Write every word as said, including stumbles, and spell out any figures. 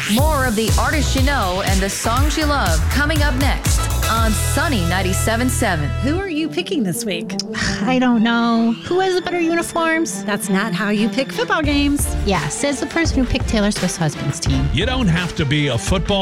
More of the artists you know and the songs you love coming up next on Sunny ninety-seven point seven. Who are you picking this week? I don't know. Who has the better uniforms? That's not how you pick football games. Yeah, says the person who picked Taylor Swift's husband's team. You don't have to be a football